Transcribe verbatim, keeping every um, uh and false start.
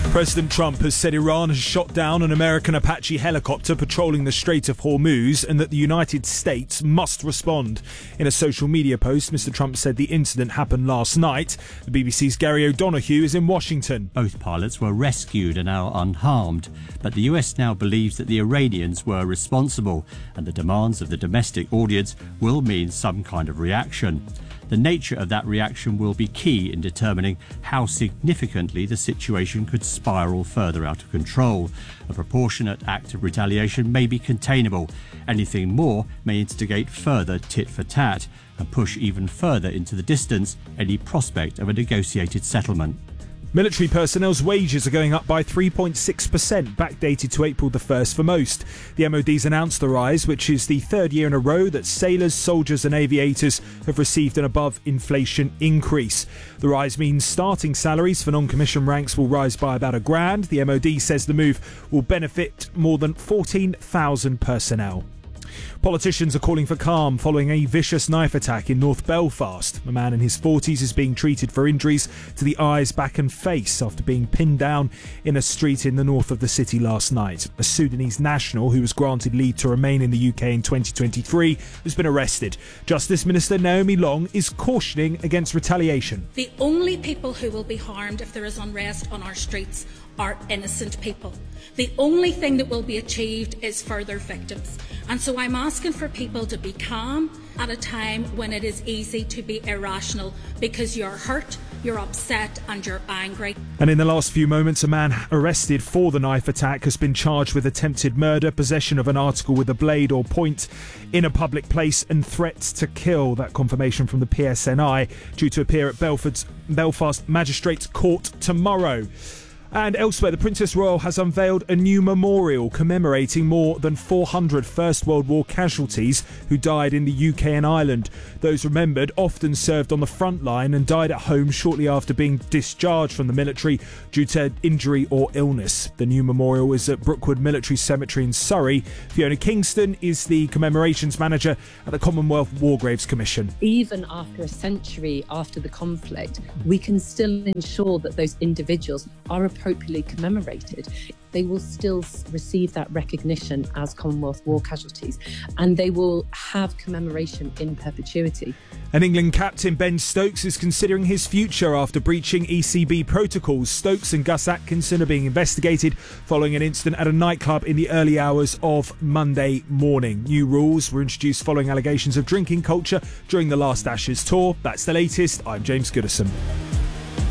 President Trump has said Iran has shot down an American Apache helicopter patrolling the Strait of Hormuz and that the United States must respond. In a social media post, Mister Trump said the incident happened last night. The B B C's Gary O'Donoghue is in Washington. Both pilots were rescued and are unharmed, but the U S now believes that the Iranians were responsible, and the demands of the domestic audience will mean some kind of reaction. The nature of that reaction will be key in determining how significantly the situation could spiral further out of control. A proportionate act of retaliation may be containable. Anything more may instigate further tit for tat and push even further into the distance any prospect of a negotiated settlement. Military personnel's wages are going up by three point six percent, backdated to April the first for most. The M O D's announced the rise, which is the third year in a row that sailors, soldiers and aviators have received an above-inflation increase. The rise means starting salaries for non-commissioned ranks will rise by about a grand. The M O D says the move will benefit more than fourteen thousand personnel. Politicians are calling for calm following a vicious knife attack in North Belfast. A man in his forties is being treated for injuries to the eyes, back and face after being pinned down in a street in the north of the city last night. A Sudanese national who was granted leave to remain in the U K in twenty twenty-three has been arrested. Justice Minister Naomi Long is cautioning against retaliation. The only people who will be harmed if there is unrest on our streets are innocent people. The only thing that will be achieved is further victims. And so I'm asking for people to be calm at a time when it is easy to be irrational because you're hurt, you're upset and you're angry. And in the last few moments, a man arrested for the knife attack has been charged with attempted murder, possession of an article with a blade or point in a public place and threats to kill. That confirmation from the P S N I, due to appear at Belfast's, Belfast Magistrates Court tomorrow. And elsewhere, the Princess Royal has unveiled a new memorial commemorating more than four hundred First World War casualties who died in the U K and Ireland. Those remembered often served on the front line and died at home shortly after being discharged from the military due to injury or illness. The new memorial is at Brookwood Military Cemetery in Surrey. Fiona Kingston is the commemorations manager at the Commonwealth War Graves Commission. Even after a century after the conflict, we can still ensure that those individuals are appropriately commemorated. They will still receive that recognition as Commonwealth war casualties, and they will have commemoration in perpetuity. And England captain Ben Stokes is considering his future after breaching E C B protocols. Stokes and Gus Atkinson are being investigated following an incident at a nightclub in the early hours of Monday morning. New rules were introduced following allegations of drinking culture during the last Ashes tour. That's the latest. I'm James Goodison.